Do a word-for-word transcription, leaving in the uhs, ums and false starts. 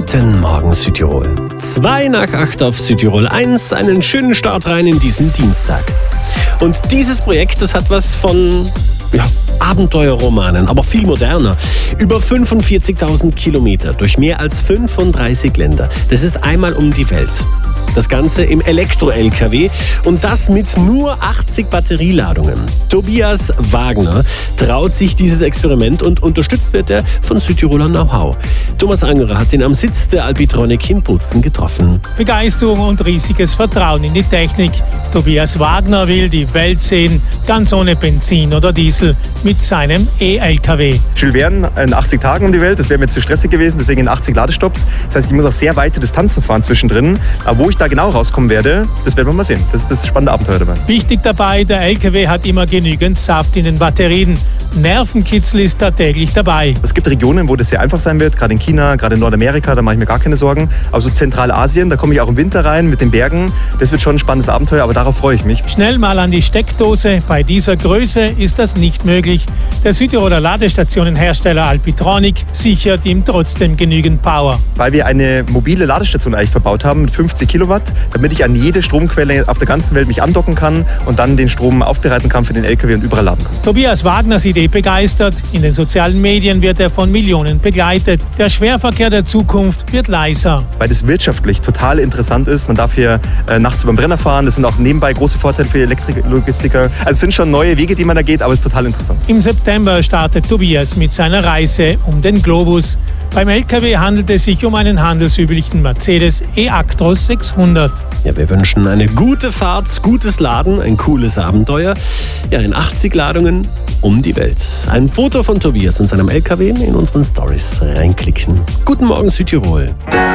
Guten Morgen Südtirol. Zwei nach acht auf Südtirol eins. Einen schönen Start rein in diesen Dienstag. Und dieses Projekt, das hat was von ja, Abenteuerromanen, aber viel moderner. Über fünfundvierzigtausend Kilometer durch mehr als fünfunddreißig Länder. Das ist einmal um die Welt. Das Ganze im Elektro-L K W und das mit nur achtzig Batterieladungen. Tobias Wagner traut sich dieses Experiment und unterstützt wird er von Südtiroler Know-how. Thomas Angerer hat ihn am Sitz der Alpitronic in Bozen getroffen. Begeisterung und riesiges Vertrauen in die Technik. Tobias Wagner will die Welt sehen, ganz ohne Benzin oder Diesel, mit seinem E-L K W. Jules Verne in achtzig Tagen um die Welt, das wäre mir zu stressig gewesen, deswegen in achtzig Ladestopps. Das heißt, ich muss auch sehr weite Distanzen fahren zwischendrin. Aber wo ich da genau rauskommen werde, das werden wir mal sehen. Das ist das spannende Abenteuer dabei. Wichtig dabei, der L K W hat immer genügend Saft in den Batterien. Nervenkitzel ist da täglich dabei. Es gibt Regionen, wo das sehr einfach sein wird, gerade in China, gerade in Nordamerika, da mache ich mir gar keine Sorgen. Aber so Zentralasien, da komme ich auch im Winter rein mit den Bergen. Das wird schon ein spannendes Abenteuer, aber darauf freue ich mich. Schnell mal an die Steckdose. Bei dieser Größe ist das nicht möglich. Der Südtiroler Ladestationenhersteller Alpitronic sichert ihm trotzdem genügend Power. Weil wir eine mobile Ladestation eigentlich verbaut haben mit fünfzig Kilowatt, damit ich an jede Stromquelle auf der ganzen Welt mich andocken kann und dann den Strom aufbereiten kann für den L K W und überall laden kann. Tobias Wagner sieht eh begeistert. In den sozialen Medien wird er von Millionen begleitet. Der Schwerverkehr der Zukunft wird leiser. Weil das wirtschaftlich total interessant ist. Man darf hier äh, nachts über den Brenner fahren. Das sind auch nebenbei große Vorteile für die Elektrologistiker. Also es sind schon neue Wege, die man da geht, aber es ist total interessant. Im September startet Tobias mit seiner Reise um den Globus. Beim L K W handelt es sich um einen handelsüblichen Mercedes E-Actros sechshundert. Ja, wir wünschen eine gute Fahrt, gutes Laden, ein cooles Abenteuer. Ja, in achtzig Ladungen um die Welt. Ein Foto von Tobias und seinem L K W in unseren Stories reinklicken. Guten Morgen Südtirol.